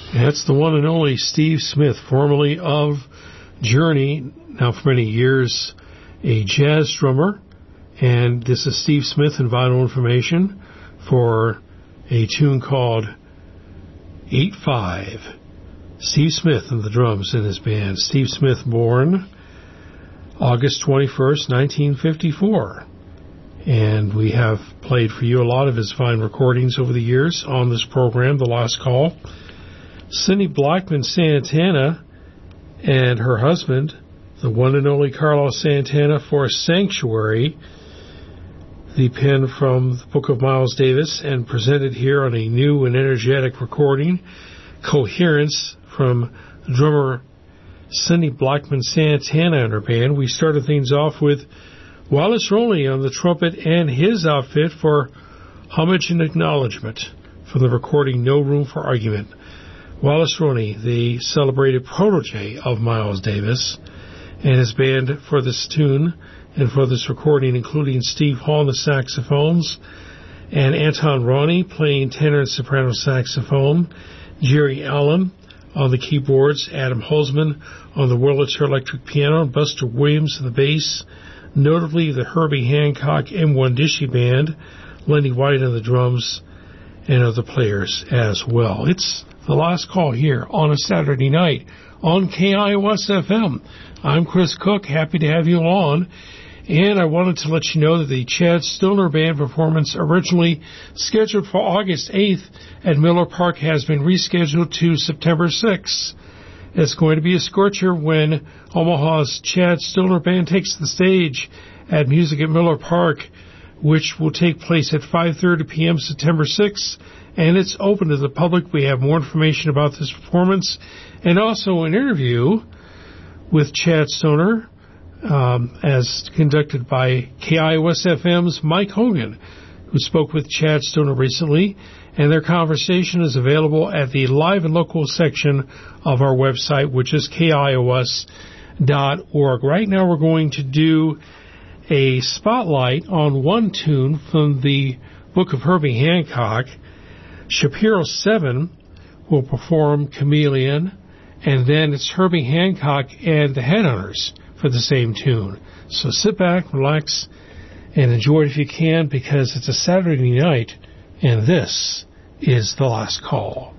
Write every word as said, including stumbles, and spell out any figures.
That's the one and only Steve Smith, formerly of Journey, now for many years a jazz drummer. And this is Steve Smith in Vinyl Information for a tune called eight five. Steve Smith and the drums in his band. Steve Smith, born August twenty-first, nineteen fifty-four. And we have played for you a lot of his fine recordings over the years on this program, The Last Call. Cindy Blackman Santana and her husband, the one and only Carlos Santana, for Sanctuary, the pen from the Book of Miles Davis, and presented here on a new and energetic recording, Coherence, from drummer Cindy Blackman Santana and her band. We started things off with Wallace Roney on the trumpet and his outfit for Homage and Acknowledgement from the recording No Room for Argument. Wallace Roney, the celebrated protege of Miles Davis, and his band for this tune and for this recording, including Steve Hall on the saxophones and Anton Roney playing tenor and soprano saxophone, Jerry Allen on the keyboards, Adam Holzman on the Wurlitzer electric piano, and Buster Williams on the bass, notably the Herbie Hancock M one Dishie Band, Lenny White on the drums, and other players as well. It's The Last Call here on a Saturday night on K I O S F M. I'm Chris Cook, happy to have you on. And I wanted to let you know that the Chad Stoner Band performance, originally scheduled for August eighth at Miller Park, has been rescheduled to September sixth. It's going to be a scorcher when Omaha's Chad Stoner Band takes the stage at Music at Miller Park, which will take place at five thirty p.m. September sixth, and it's open to the public. We have more information about this performance and also an interview with Chad Stoner, um, as conducted by K I O S F M's Mike Hogan, who spoke with Chad Stoner recently, and their conversation is available at the live and local section of our website, which is K I O S dot org. Right now we're going to do a spotlight on one tune from the Book of Herbie Hancock. Shapiro seven will perform Chameleon, and then it's Herbie Hancock and the Headhunters for the same tune. So sit back, relax, and enjoy it if you can, because it's a Saturday night, and this is The Last Call.